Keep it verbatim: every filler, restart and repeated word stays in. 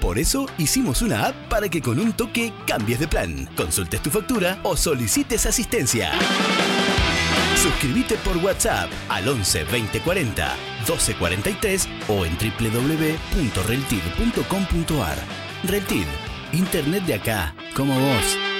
Por eso hicimos una app para que con un toque cambies de plan, consultes tu factura o solicites asistencia. Suscríbete por WhatsApp al once veinte cuarenta doce cuarenta y tres o en doble u doble u doble u punto reltid punto com punto ar. Reltid, internet de acá, como vos.